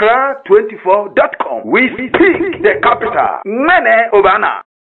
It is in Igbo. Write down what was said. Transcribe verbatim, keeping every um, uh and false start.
accra twenty-four dot com. We speak the capital. Mene Obana.